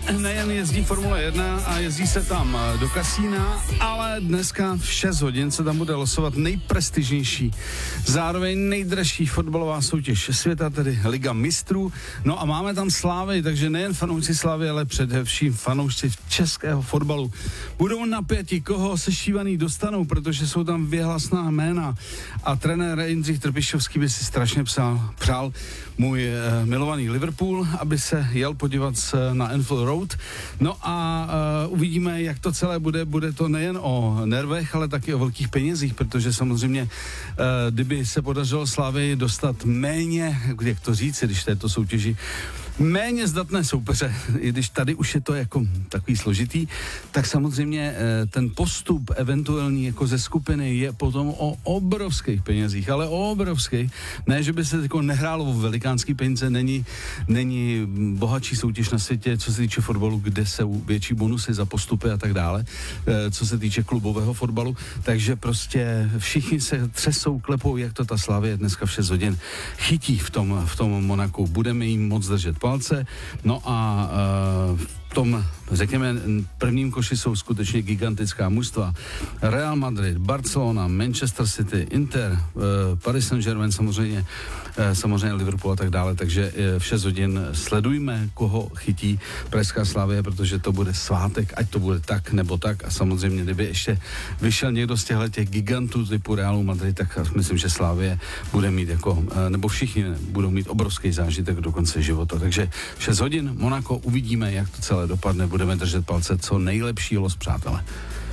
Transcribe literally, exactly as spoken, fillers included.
nejen jezdí Formule jedna a jezdí se tam do kasína, ale dneska v šest hodin se tam bude losovat nejprestižnější, zároveň nejdražší fotbalová soutěž světa, tedy Liga mistrů. No a máme tam Slávy, takže nejen fanoušci Slávy, ale především fanoušci českého fotbalu budou napěti, koho sešívaný dostanou, protože jsou tam věhlasná jména a trenér Jindřich Trpišovský by si strašně psal, přál můj eh, milovaný Liverpool, aby se jel podívat na Anfield Road. No a uh, uvidíme, jak to celé bude. Bude to nejen o nervech, ale taky o velkých penězích, protože samozřejmě, uh, kdyby se podařilo Slavii dostat méně, jak to říct, když této soutěži, méně zdatné soupeře, i když tady už je to jako takový složitý, tak samozřejmě ten postup eventuální jako ze skupiny je potom o obrovských penězích, ale o obrovských. Ne, že by se jako nehrálo o velikánský peníze, není, není bohatší soutěž na světě, co se týče fotbalu, kde jsou větší bonusy za postupy a tak dále, co se týče klubového fotbalu, takže prostě všichni se třesou, klepou, jak to ta Slavie dneska v šest hodin chytí v tom, v tom Monaku. Budeme jim moc držet palce. No a uh, v tom, řekněme, prvním koši jsou skutečně gigantická mužstva. Real Madrid, Barcelona, Manchester City, Inter, uh, Paris Saint-Germain samozřejmě, uh, samozřejmě Liverpool a tak dále, takže uh, v šest hodin sledujme, koho chytí pražská Slavie, protože to bude svátek, ať to bude tak nebo tak a samozřejmě, kdyby ještě vyšel někdo z těchto těch gigantů typu Realu Madrid, tak myslím, že Slavie bude mít jako, uh, nebo všichni budou mít obrovský zážitek do konce života, takže šest hodin, Monako, uvidíme, jak to celé dopadne, budeme držet palce, co nejlepší los, přátelé.